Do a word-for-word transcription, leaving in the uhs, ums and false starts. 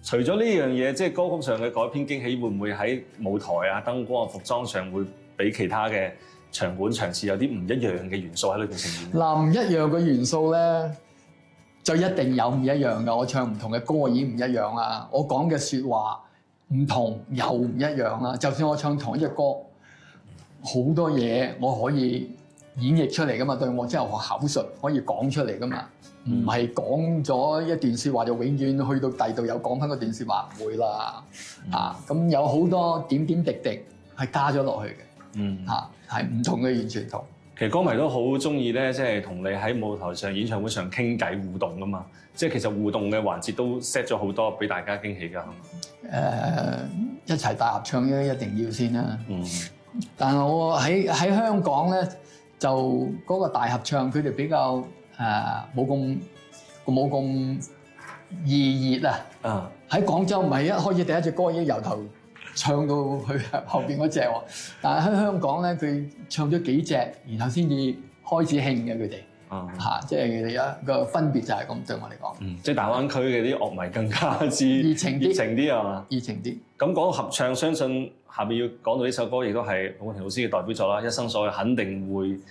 除咗呢樣嘢，即係歌曲上嘅改編驚喜，會唔會喺舞台啊、燈光啊、服裝上會比其他嘅場館場次有啲唔一樣嘅元素喺裏邊呈現？ 嗱，唔一樣嘅元素咧，就一定有唔一樣嘅。我唱唔同嘅歌已經唔一樣啦，我講嘅説話唔同又唔一樣啦。就算我唱同一隻歌，好多嘢我可以演繹出嚟噶嘛，對我即係我口述可以講出嚟噶嘛。唔係講咗一段説話就永遠去到第度又講翻嗰段説話，唔會啦。嗯、啊，咁有好多點點滴滴係加咗落去嘅。嗯，嚇係唔同嘅，完全唔同。 其實歌迷都好中意咧，即係同你喺舞台上、演唱會上傾偈互動噶嘛。即係其實互動嘅環節都 set 咗好多俾大家驚喜㗎。誒、 呃，一齊大合唱咧一定要先啦。嗯，但係我喺喺香港咧，就嗰個大合唱佢哋比較。誒冇咁冇咁熱熱啊！啊喺廣州唔係一開始第一隻歌已經由頭唱到去後邊嗰隻喎，但係喺香港咧佢唱咗幾隻，然後先至開始興嘅佢哋。啊嚇，即係一個分別就係咁對我嚟講。嗯， 即係大灣區嘅啲樂迷更加之熱情啲， 熱情啲係嘛？ 熱情啲。 咁講到合唱，相信下邊要講到呢首歌，亦都係黃冠廷老師嘅代表作啦，《一生所愛》肯定會